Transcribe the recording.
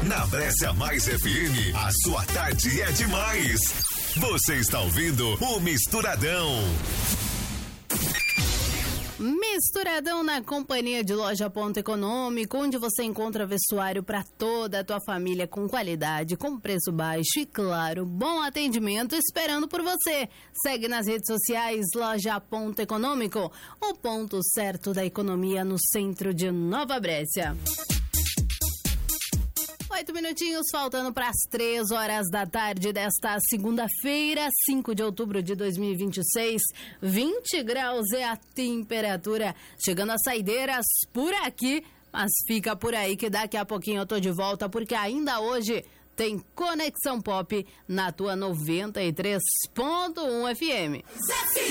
Na Brescia Mais FM, a sua tarde é demais. Você está ouvindo o Misturadão. Misturadão na companhia de Loja Ponto Econômico, onde você encontra vestuário para toda a tua família com qualidade, com preço baixo e, claro, bom atendimento esperando por você. Segue nas redes sociais Loja Ponto Econômico, o ponto certo da economia no centro de Nova Brescia. 8 minutinhos faltando para as 3 horas da tarde desta segunda-feira, 5 de outubro de 2026. 20 graus é a temperatura. Chegando as saideiras por aqui, mas fica por aí que daqui a pouquinho eu tô de volta, porque ainda hoje tem Conexão Pop na tua 93.1 FM.